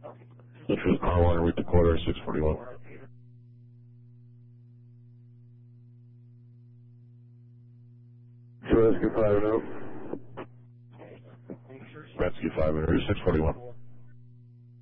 Which was car water with Dakota 641. Rescue 5 and 0. Rescue 5 and 641.